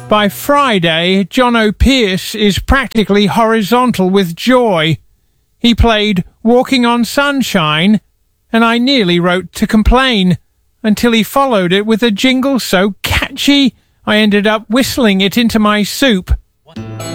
By Friday, John O'Pearce is practically horizontal with joy. He played Walking on Sunshine, and I nearly wrote to complain, until he followed it with a jingle so catchy I ended up whistling it into my soup.